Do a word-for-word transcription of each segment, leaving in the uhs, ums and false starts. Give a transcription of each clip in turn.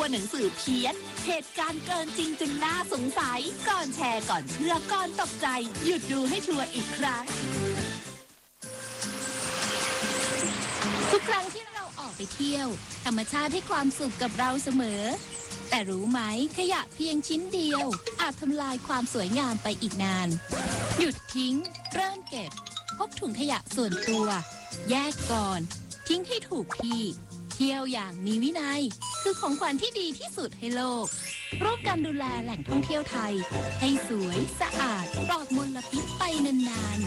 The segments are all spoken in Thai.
ตัวหนังสือเพี้ยนเหตุการณ์เกินจริงจนน่าสงสัยก่อนแชร์ก่อนเชื่อก่อนตกใจหยุดดูให้ชัวร์อีกครั้งทุกครั้งที่เราออกไปเที่ยวธรรมชาติให้ความสุขกับเราเสมอแต่รู้ไหมขยะเพียงชิ้นเดียวอาจทำลายความสวยงามไปอีกนานหยุดทิ้งเริ่มเก็บพกถุงขยะส่วนตัวแยกก่อนทิ้งให้ถูกที่เที่ยวอย่างมีวินัยคือของขวัญที่ดีที่สุดให้โลกร่วมกันดูแลแหล่งท่องเที่ยวไทยให้สวยสะอาดปลอดมลพิษไปนาน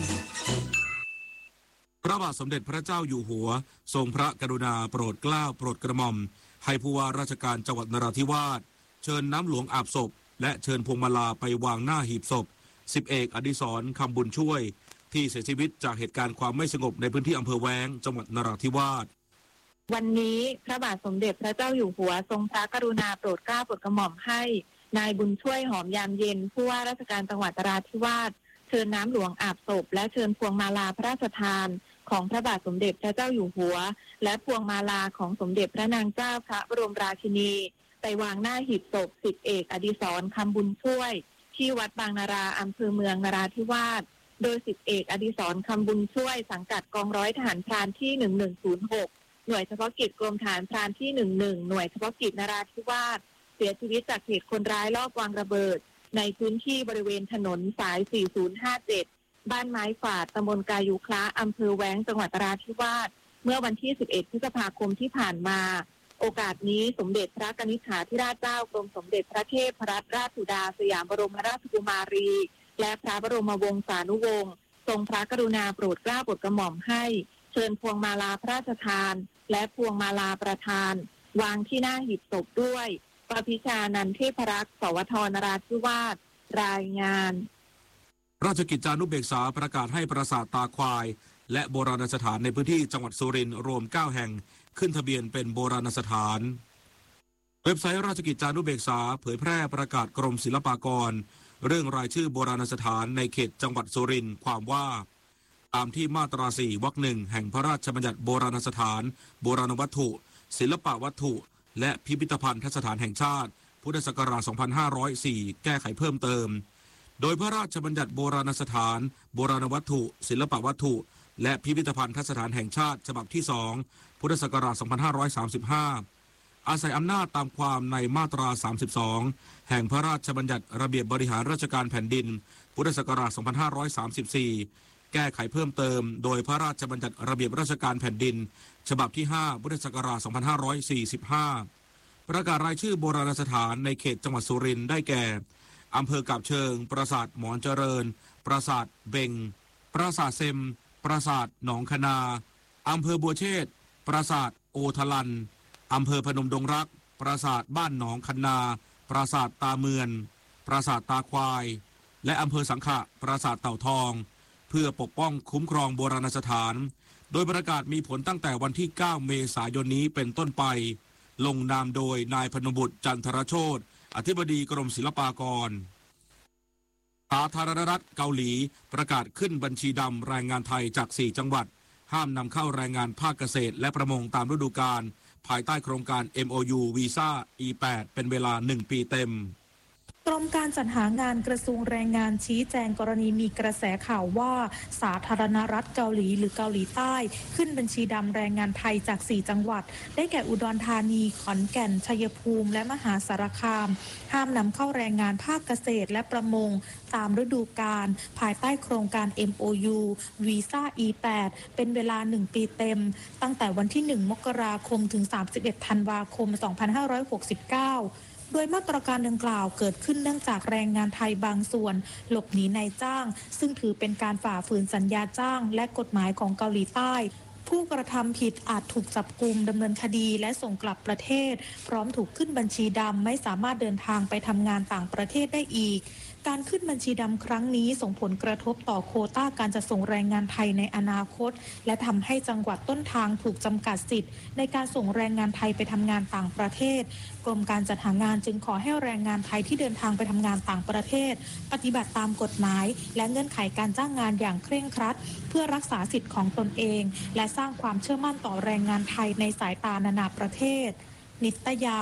ๆพระบาทสมเด็จพระเจ้าอยู่หัวทรงพระกรุณาโปรดเกล้าโปรดกระหม่อมให้ผู้ว่าราชการจังหวัดนราธิวาสเชิญน้ำหลวงอาบศพและเชิญพวงมาลาไปวางหน้าหีบศพสิบเอกอดิศรคำบุญช่วยที่เสียชีวิตจากเหตุการณ์ความไม่สงบในพื้นที่อำเภอแว้งจังหวัดนราธิวาสวันนี้พระบาทสมเด็จพระเจ้าอยู่หัวทรงพระกรุณาโปรดเกล้าโปรดกระหม่อมให้นายบุญช่วยหอมยามเย็นผู้ว่าราชการจังหวัดนราธิวาสเชิญน้ำหลวงอาบศพและเชิญพวงมาลาพระราชทานของพระบาทสมเด็จพระเจ้าอยู่หัวและพวงมาลาของสมเด็จพระนางเจ้าพระบรมราชินีไปวางหน้าหีบศพสิบเอกอดิศรคำบุญช่วยที่วัดบางนาราอำเภอเมืองนราธิวาสโดยสิบเอกอดิศรคำบุญช่วยสังกัดกองร้อยทหารพรานที่หนึ่งหนึ่งศูนย์หกหน่วยเฉพาะกิจกรมทหารพรานที่หนึ่งหนึ่งหน่วยเฉพาะกิจนราธิวาสเสียชีวิตจากเหตุคนร้ายลอบวางระเบิดในพื้นที่บริเวณถนนสายสี่ศูนย์ห้าเจ็ดบ้านไม้ฝาดตำบลกายุคล้าอำเภอแว้งจังหวัดนราธิวาสเมื่อวันที่สิบเอ็ดพฤษภาคมที่ผ่านมาโอกาสนี้สมเด็จพระกนิษฐาธิราชเจ้ากรมสมเด็จพระเทพรัตนราชสุดาสยามบรมราชกุมารีและพระบรมวงศานุวงศ์ทรงพระกรุณาโปรดเกล้าโปรดกระหม่อมให้เชิญพวงมาลาพระราชทานและพวงมาลาประทานวางที่หน้าหีบศพด้วยปพิชานันเทพรักษ์สวทนราธิวาสรายงานราชกิจจานุเบกษาประกาศให้ปราสาทตาควายและโบราณสถานในพื้นที่จังหวัดสุรินทร์รวมเก้าแห่งขึ้นทะเบียนเป็นโบราณสถานเว็บไซต์ราชกิจจานุเบกษาเผยแพร่ประกาศกรมศิลปากรเรื่องรายชื่อโบราณสถานในเขตจังหวัดสุรินทร์ความว่าตามที่มาตราสี่วรรคหนึ่งแห่งพระราชบัญญัติโบราณสถานโบราณวัตถุ ศิลปวัตถุและพิพิธภัณฑสถานแห่งชาติพุทธศักราชสองพันห้าร้อยสี่ แก้ไขเพิ่มเติมโดยพระราชบัญญัติโบราณสถานโบราณวัตถุศิลปวัตถุและพิพิธภัณฑสถานแห่งชาติฉบับที่สองพุทธศักราชสองพันห้าร้อยสามสิบห้าอาศัยอำนาจตามความในมาตราสามสิบสองแห่งพระราชบัญญัติระเบียบบริหารราชการแผ่นดินพุทธศักราชสองพันห้าร้อยสามสิบสี่แก้ไขเพิ่มเติมโดยพระราชบัญญัติระเบียบราชการแผ่นดินฉบับที่ห้าพุทธศักราชสองพันห้าร้อยสี่สิบห้าประกาศรายชื่อโบราณสถานในเขตจังหวัดสุรินทร์ได้แก่อำเภอกาบเชิงปราสาทหมอนเจริญปราสาทเบงปราสาทเซมปราสาทหนองคนาอำเภอบัวเชษฐ์ปราสาทโอทลันอำเภอพนมดงรักปราสาทบ้านหนองคันนาปราสาทตาเมือนปราสาทตาควายและอำเภอสังขะปราสาทเต่าทองเพื่อปกป้องคุ้มครองโบราณสถานโดยประกาศมีผลตั้งแต่วันที่เก้าเมษายนนี้เป็นต้นไปลงนามโดยนายพนมบุตรจันทรโชติอธิบดีกรมศิลปากรสาธารณรัฐเกาหลีประกาศขึ้นบัญชีดำแรงงานไทยจากสี่จังหวัดห้ามนำเข้าแรงงานภาคเกษตรและประมงตามฤดูกาลภายใต้โครงการ เอ็ม โอ ยู วีซ่า อี แปด เป็นเวลาหนึ่งปีเต็มกรมการจัดหางานกระทรวงแรงงานชี้แจงกรณีมีกระแสข่าวว่าสาธารณรัฐเกาหลีหรือเกาหลีใต้ขึ้นบัญชีดำแรงงานไทยจากสี่จังหวัดได้แก่อุดรธานีขอนแก่นชัยภูมิและมหาสารคามห้ามนำเข้าแรงงานภาคเกษตรและประมงตามฤดูกาลภายใต้โครงการ เอ็ม โอ ยู วีซ่า อี แปด เป็นเวลาหนึ่งปีเต็มตั้งแต่วันที่หนึ่งมกราคมถึงสามสิบเอ็ดธันวาคมสองพันห้าร้อยหกสิบเก้าโดยมาตรการดังกล่าวเกิดขึ้นเนื่องจากแรงงานไทยบางส่วนหลบหนีนายจ้างซึ่งถือเป็นการฝ่าฝืนสัญญาจ้างและกฎหมายของเกาหลีใต้ผู้กระทำผิดอาจถูกจับกุมดำเนินคดีและส่งกลับประเทศพร้อมถูกขึ้นบัญชีดำไม่สามารถเดินทางไปทำงานต่างประเทศได้อีกการขึ้นบัญชีดำครั้งนี้ส่งผลกระทบต่อโควต้าการจัดส่งแรงงานไทยในอนาคตและทำให้จังหวัดต้นทางถูกจำกัดสิทธิ์ในการส่งแรงงานไทยไปทำงานต่างประเทศกรมการจัดหางานจึงขอให้แรงงานไทยที่เดินทางไปทำงานต่างประเทศปฏิบัติตามกฎหมายและเงื่อนไขการจ้างงานอย่างเคร่งครัดเพื่อรักษาสิทธิ์ของตนเองและสร้างความเชื่อมั่นต่อแรงงานไทยในสายตานานาประเทศนิตยา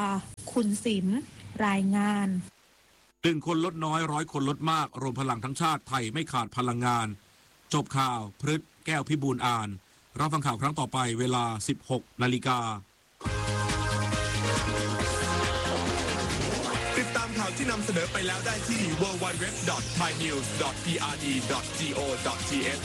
คุณสิมรายงานหนึ่งคนลดน้อยร้อยคนลดมากรวมพลังทั้งชาติไทยไม่ขาดพลังงาน จบข่าวพฤษแก้วพิบูลอ่านรับฟังข่าวครั้งต่อไปเวลา สิบหกนาฬิกาติดตามข่าวที่นำเสนอไปแล้วได้ที่ ดับเบิลยู ดับเบิลยู ดับเบิลยู ดอท ไทยนิวส์ ดอท พี อาร์ ดี ดอท จี โอ ดอท ที เอช